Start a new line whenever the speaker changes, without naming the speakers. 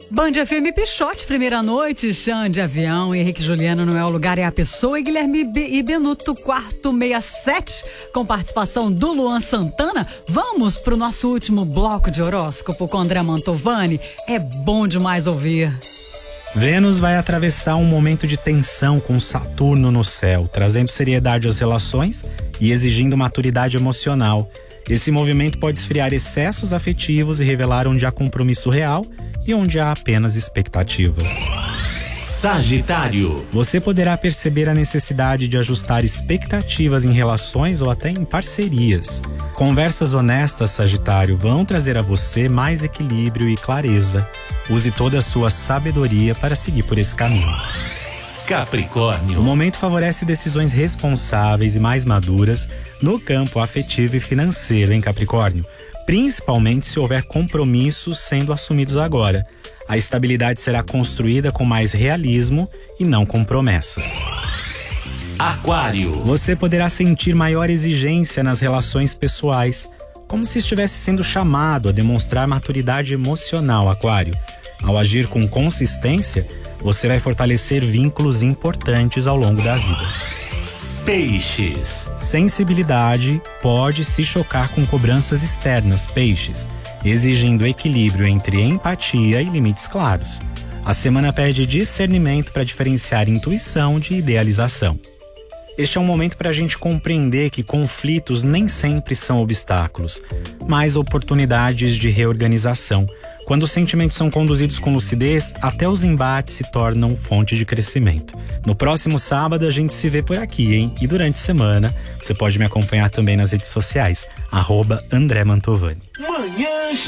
Band FM Pichote, primeira noite, Chão de Avião, Henrique Juliano não é o lugar, é a pessoa, e Guilherme e Benuto, quarto 67, com participação do Luan Santana. Vamos pro nosso último bloco de horóscopo com André Mantovani. É bom demais ouvir.
Vênus vai atravessar um momento de tensão com Saturno no céu, trazendo seriedade às relações e exigindo maturidade emocional. Esse movimento pode esfriar excessos afetivos e revelar onde há compromisso real e onde há apenas expectativa.
Sagitário.
Você poderá perceber a necessidade de ajustar expectativas em relações ou até em parcerias. Conversas honestas, Sagitário, vão trazer a você mais equilíbrio e clareza. Use toda a sua sabedoria para seguir por esse caminho.
Capricórnio.
O momento favorece decisões responsáveis e mais maduras no campo afetivo e financeiro, hein, Capricórnio? Principalmente se houver compromissos sendo assumidos agora. A estabilidade será construída com mais realismo e não com promessas.
Aquário.
Você poderá sentir maior exigência nas relações pessoais, como se estivesse sendo chamado a demonstrar maturidade emocional, Aquário. Ao agir com consistência, você vai fortalecer vínculos importantes ao longo da vida.
Peixes.
Sensibilidade pode se chocar com cobranças externas, Peixes, exigindo equilíbrio entre empatia e limites claros. A semana pede discernimento para diferenciar intuição de idealização. Este é um momento para a gente compreender que conflitos nem sempre são obstáculos, mas oportunidades de reorganização. Quando os sentimentos são conduzidos com lucidez, até os embates se tornam fonte de crescimento. No próximo sábado a gente se vê por aqui, hein? E durante a semana você pode me acompanhar também nas redes sociais, @André Mantovani.
Manhã